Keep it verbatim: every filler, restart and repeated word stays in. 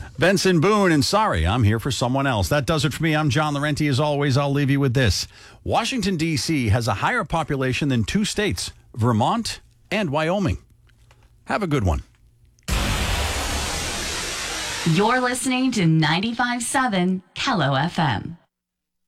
Benson Boone, and sorry, I'm here for someone else. That does it for me. I'm John Laurenti. As always, I'll leave you with this. Washington, D C has a higher population than two states, Vermont and Wyoming. Have a good one. You're listening to ninety-five point seven Kello F M.